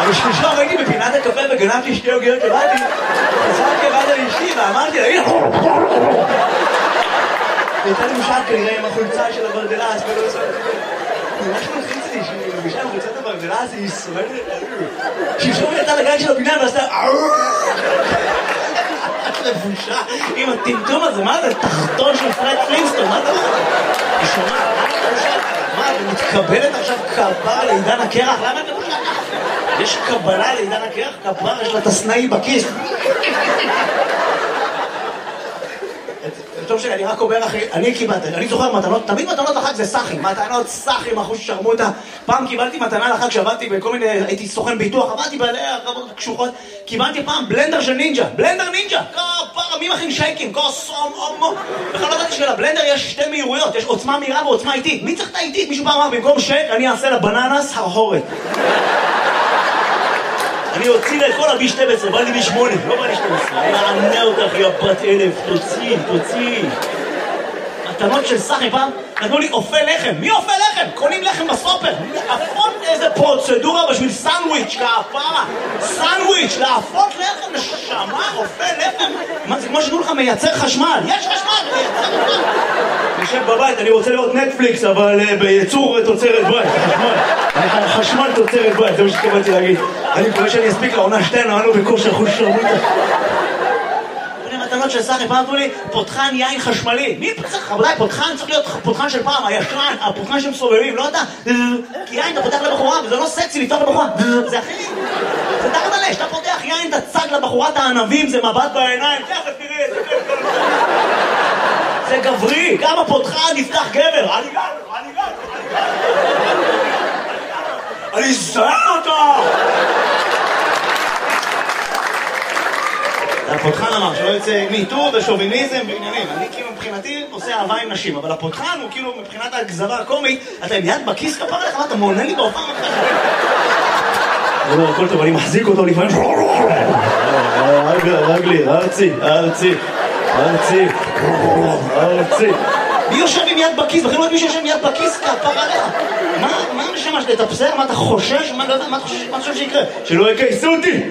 ושלשום הייתי בפינת הקפה וגנבתי 2 עוגיות שבאתי, חזרתי הביתה לאשתי ואמרתי לה, הנה, הייתה לי משל כנראה עם החולצה של הברדלס, ולא עושה ממש מלחיץ לי, שהיא מבישה עם חולצת הברדלס, היא סובלת שלשום יצאה לגן של הבניין ועשתה לבושה עם הטמטום הזה, מה זה? תחתון של פרד פלינסטון, מה זה? היא שומעת, מה, ומתקבלת עכשיו כפרה לעידן הקרח? למה את לבושה ככה? יש קבלה לעידן הקרח? כפרה, יש לה תסנאי בכיס. טוב שאני רק אומר אחי, אני קיבלתי, אני זוכר מתנות, תמיד מתנות לחג זה סחים, מתנות סחים, אחוז ששרמוטה. פעם קיבלתי מתנה לחג שעבדתי בכל מיני, הייתי סוכן ביטוח, עבדתי בעלי הרבות קשוחות, קיבלתי פעם בלנדר של נינג'ה, בלנדר נינג'ה, כפרה, מי מכין שייקים, כוסום, אומו. בכלל לא ידעתי שלבלנדר יש 2 מהירויות, יש עוצמה מהירה ועוצמה איטית. מי צריך את האיטית? מישהו פעם אמר, במקום שייק אני אעשה לבננס הרהורת. אני הוציא לה את כל ה-B12, בא לי B8, לא בא לי 12. אני אענה אותך, יא בת 1000, תוציא. מתנות של סחי פעם, נתנו לי אופה לחם. מי אופה לחם? קונים לחם בסופר. להפות איזה פרוצדורה בשביל סנדוויץ', כפרה. סנדוויץ', להפות לחם, נשמה, אופה לחם. מה זה כמו שתנו לך מייצר חשמל? יש חשמל, מייצר חשמל. נשב בבית, אני רוצה לראות נטפליקס, אבל בייצור תוצרת בית, חשמל. חשמל תוצרת בית, זה מה שתקבלתי להגיד. אני מקווה שאני אספיק לעונה 2, אנו בכושר חוש שרמוטה. מתנות של סחי, פעם אמרו לי, פותחן יין חשמלי. מי צריך? חבודי, פותחן צריך להיות פותחן של פעם, הישן, הפותחן שמסובבים, לא אתה. כי יין אתה פותח לבחורה, וזה לא סקסי לפתוח לבחורה. זה אחי. זה תחת עלי, שאתה פותח יין, אתה צג לבחורת הענבים, זה מבט בעיניים. תכף תראה, זה כיף. זה גברי, גם הפותחן יפתח גבר. אני זהר אותו! הפותחן אמר שלא יוצא מיטור ושוביניזם ועניינים. אני כאילו מבחינתי עושה אהבה עם נשים, אבל הפותחן הוא כאילו מבחינת הגזרה הקומית, אתה עם יד בכיס כפר לך, מה אתה מעונה לי בהופעה? לא, הכל טוב, אני מחזיק אותו לפעמים. רגלי, ארצי. מי יושב עם יד בכיס? בכלל לא יודעת מי שיושב עם יד בכיס כפר עליך. מה משמש לתפסר? מה אתה חושש? מה אתה חושב שיקרה? שלא יקייסו אותי!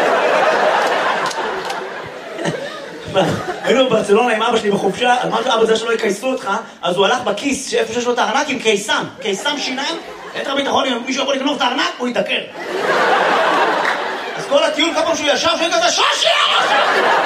היינו בברצלונה עם אבא שלי בחופשה, אמרתי אבא זה שלא יקייסו אותך, אז הוא הלך בכיס שאיפה שיש לו את הארנק עם קיסם שיניים, יתר ביטחון, אם מישהו יכול לגנוב את הארנק, הוא יתעקר. אז כל הטיול כמה שהוא ישר, שהוא כזה שושי!